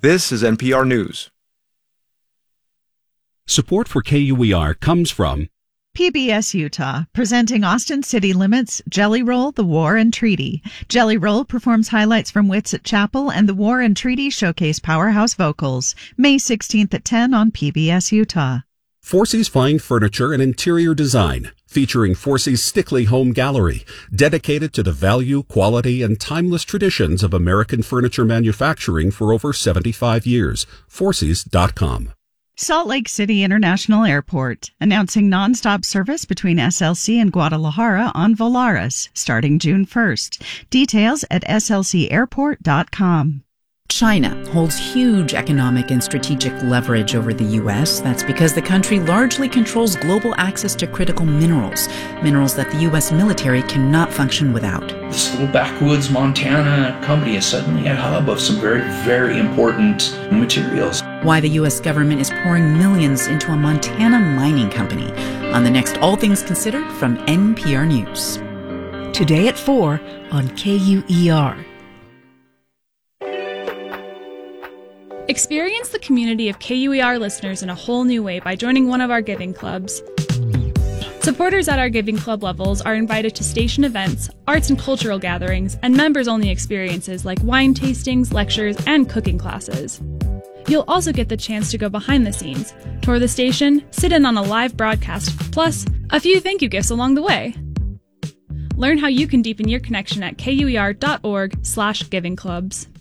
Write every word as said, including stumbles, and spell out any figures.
This is N P R News. Support for K U E R comes from P B S Utah, presenting Austin City Limits, Jelly Roll, The War and Treaty. Jelly Roll performs highlights from Whitsitt Chapel, and The War and Treaty showcase powerhouse vocals. May sixteenth at ten on P B S Utah. Forsy's Fine Furniture and Interior Design, featuring Forsy's Stickley Home Gallery, dedicated to the value, quality, and timeless traditions of American furniture manufacturing for over seventy-five years. Forsys dot com. Salt Lake City International Airport, announcing nonstop service between S L C and Guadalajara on Volaris, starting June first. Details at S L C airport dot com. China holds huge economic and strategic leverage over the U S. That's because the country largely controls global access to critical minerals, minerals that the U S military cannot function without. This little backwoods Montana company is suddenly a hub of some very, very important materials. Why the U S government is pouring millions into a Montana mining company. On the next All Things Considered from N P R News. Today at four on K U E R. Experience the community of K U E R listeners in a whole new way by joining one of our giving clubs. Supporters at our giving club levels are invited to station events, arts and cultural gatherings, and members-only experiences like wine tastings, lectures, and cooking classes. You'll also get the chance to go behind the scenes, tour the station, sit in on a live broadcast, plus a few thank you gifts along the way. Learn how you can deepen your connection at K U E R dot org slash giving clubs.